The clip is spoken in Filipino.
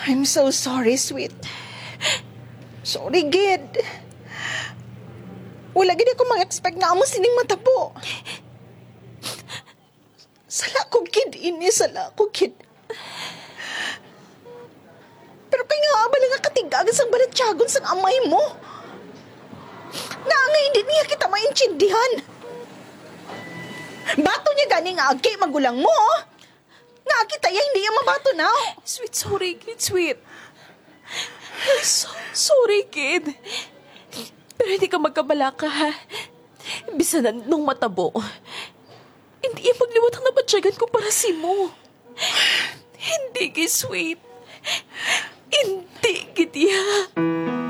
I'm so sorry, sweet. Sorry, gid. Wala gid ako mag-expect na amo sining matabo. Sala ko, kid. Sala ko, kid. Pero kaya nga abala nga katigagan sang balatyagon sang amay mo. Nga hindi niya kita maintindihan. Bato niya gani nga agi magulang mo. Nga kita hindi niya mabato na. Sweet, sorry, kid. Sweet. I'm so sorry, kid. Pero hindi ka magkabala ka, ha? Bisa na nung matabo. Hindi yung pagliwat ang nabatyagan ko para si mo. Hindi, kid, sweet. Hindi, kid, ya.